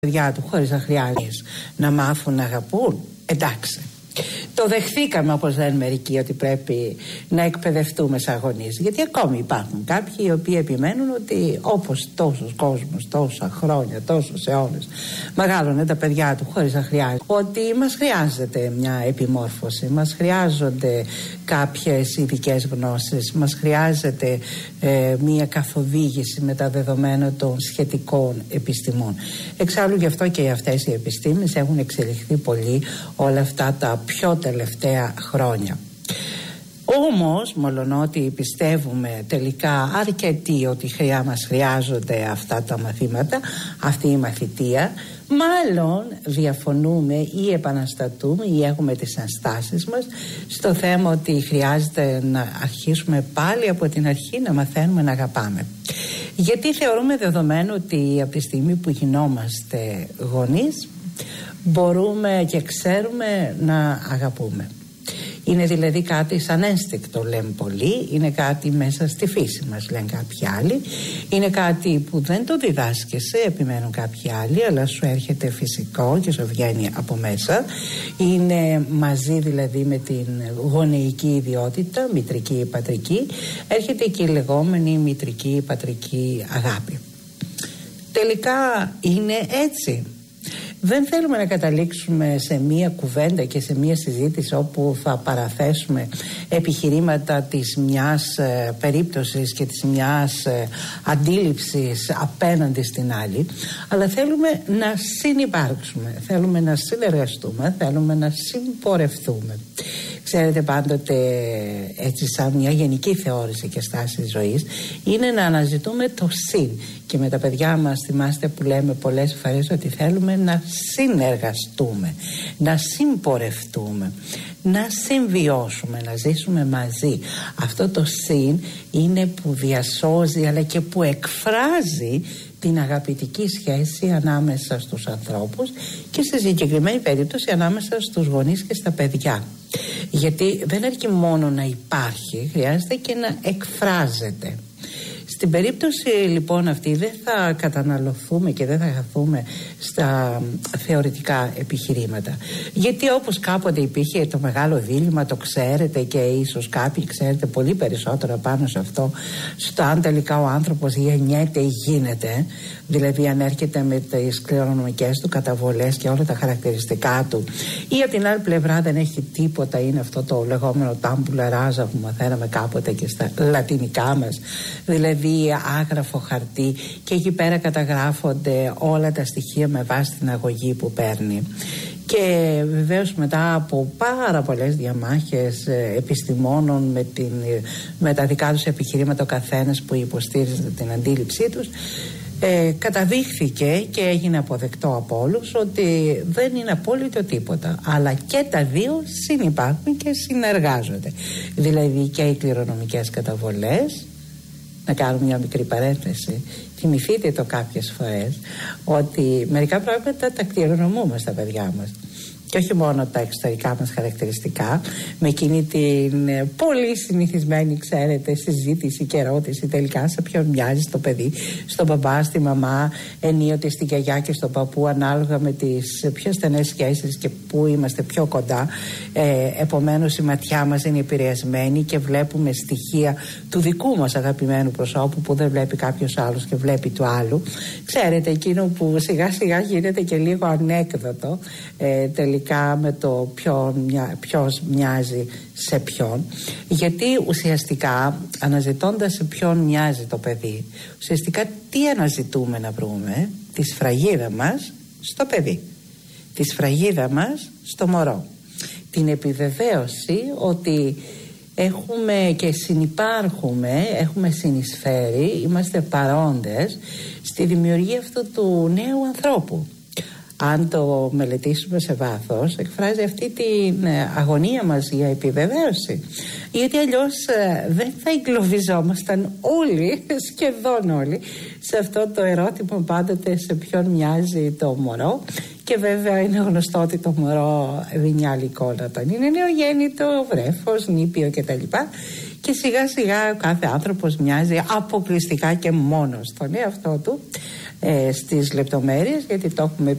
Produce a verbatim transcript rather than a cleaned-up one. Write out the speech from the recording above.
παιδιά του χωρίς να χρειάζεται να μάθουν να αγαπούν. Εντάξει. Το δεχθήκαμε, όπως λένε μερικοί, ότι πρέπει να εκπαιδευτούμε σαν γονείς. Γιατί ακόμη υπάρχουν κάποιοι οι οποίοι επιμένουν ότι όπως τόσος κόσμος, τόσα χρόνια, τόσους αιώνες μεγάλωνε τα παιδιά του χωρίς να χρειάζεται, ότι μας χρειάζεται μια επιμόρφωση, μας χρειάζονται κάποιες ειδικές γνώσεις, μας χρειάζεται ε, μια καθοδήγηση με τα δεδομένα των σχετικών επιστημών. Εξάλλου γι' αυτό και αυτές οι επιστήμες έχουν εξελιχθεί πολύ όλα αυτά τα πιο τελευταία χρόνια. Όμως, μολονότι πιστεύουμε τελικά αρκετοί ότι χρειά μας χρειάζονται αυτά τα μαθήματα, αυτή η μαθητεία, μάλλον διαφωνούμε ή επαναστατούμε ή έχουμε τις ανστάσεις μας στο θέμα ότι χρειάζεται να αρχίσουμε πάλι από την αρχή να μαθαίνουμε να αγαπάμε. Γιατί θεωρούμε δεδομένο ότι από τη στιγμή που γινόμαστε γονείς μπορούμε και ξέρουμε να αγαπούμε. Είναι δηλαδή κάτι σαν ένστικτο, λέμε πολλοί, είναι κάτι μέσα στη φύση μας, λένε κάποιοι άλλοι. Είναι κάτι που δεν το διδάσκεσαι, επιμένουν κάποιοι άλλοι, αλλά σου έρχεται φυσικό και σου βγαίνει από μέσα. Είναι μαζί δηλαδή με την γονεϊκή ιδιότητα, μητρική ή πατρική, έρχεται και η λεγόμενη μητρική ή πατρική αγάπη. Τελικά είναι έτσι. Δεν θέλουμε να καταλήξουμε σε μία κουβέντα και σε μία συζήτηση όπου θα παραθέσουμε επιχειρήματα της μιας ε, περίπτωσης και της μιας ε, αντίληψης απέναντι στην άλλη, αλλά θέλουμε να συνυπάρξουμε, θέλουμε να συνεργαστούμε, θέλουμε να συμπορευτούμε. Ξέρετε, πάντοτε έτσι σαν μια γενική θεώρηση και στάση ζωής είναι να αναζητούμε το συν. Και με τα παιδιά μας θυμάστε που λέμε πολλές φορές ότι θέλουμε να συνεργαστούμε, να συμπορευτούμε, να συμβιώσουμε, να ζήσουμε μαζί. Αυτό το συν είναι που διασώζει αλλά και που εκφράζει την αγαπητική σχέση ανάμεσα στους ανθρώπους και στη συγκεκριμένη περίπτωση ανάμεσα στους γονείς και στα παιδιά. Γιατί δεν αρκεί μόνο να υπάρχει, χρειάζεται και να εκφράζεται. Στην περίπτωση λοιπόν αυτή δεν θα καταναλωθούμε και δεν θα χαθούμε στα θεωρητικά επιχειρήματα. Γιατί όπως κάποτε υπήρχε το μεγάλο δίλημμα, το ξέρετε και ίσως κάποιοι ξέρετε πολύ περισσότερο πάνω σε αυτό, στο αν τελικά ο άνθρωπος γεννιέται ή γίνεται, δηλαδή αν έρχεται με τις κληρονομικές του καταβολές και όλα τα χαρακτηριστικά του, ή από την άλλη πλευρά δεν έχει τίποτα, είναι αυτό το λεγόμενο τάμπουλα ράζα που μαθαίναμε κάποτε και στα λατινικά μας, δηλαδή άγραφο χαρτί και εκεί πέρα καταγράφονται όλα τα στοιχεία με βάση την αγωγή που παίρνει. Και βεβαίως μετά από πάρα πολλές διαμάχες επιστημόνων με, την, με τα δικά τους επιχειρήματα ο καθένας που υποστήριζε την αντίληψή τους, Ε, καταδείχθηκε και έγινε αποδεκτό από όλους ότι δεν είναι απόλυτο τίποτα, αλλά και τα δύο συνυπάρχουν και συνεργάζονται. Δηλαδή και οι κληρονομικές καταβολές, να κάνω μια μικρή παρένθεση, θυμηθείτε το κάποιες φορές ότι μερικά πράγματα τα κληρονομούμε στα παιδιά μας και όχι μόνο τα εξωτερικά μας χαρακτηριστικά, με εκείνη την ε, πολύ συνηθισμένη, ξέρετε, συζήτηση και ερώτηση τελικά σε ποιον μοιάζει το παιδί, στον μπαμπά, στη μαμά, ενίοτε στην γιαγιά και στον παππού, ανάλογα με τις πιο στενές σχέσεις και που είμαστε πιο κοντά. Ε, επομένως η ματιά μας είναι επηρεασμένη και βλέπουμε στοιχεία του δικού μας αγαπημένου προσώπου που δεν βλέπει κάποιος άλλος και βλέπει του άλλου. Ξέρετε, εκείνο που σιγά σιγά γίνεται και λίγο ανέκδοτο, ε, τελικά με το ποιος μοιάζει σε ποιον, γιατί ουσιαστικά αναζητώντας σε ποιον μοιάζει το παιδί, ουσιαστικά τι αναζητούμε να βρούμε? Τη σφραγίδα μας στο παιδί, τη σφραγίδα μας στο μωρό, την επιβεβαίωση ότι έχουμε και συνυπάρχουμε, έχουμε συνεισφέρει, είμαστε παρόντες στη δημιουργία αυτού του νέου ανθρώπου. Αν το μελετήσουμε σε βάθος, εκφράζει αυτή την αγωνία μας για επιβεβαίωση. Γιατί αλλιώς δεν θα εγκλωβιζόμασταν όλοι, σχεδόν όλοι, σε αυτό το ερώτημα πάντοτε σε ποιον μοιάζει το μωρό. Και βέβαια είναι γνωστό ότι το μωρό δίνει άλλη εικόνα όταν είναι νεογέννητο, βρέφος, νήπιο κτλ. Και σιγά σιγά ο κάθε άνθρωπος μοιάζει αποκλειστικά και μόνο στον εαυτό του, ε, στις λεπτομέρειες, γιατί το έχουμε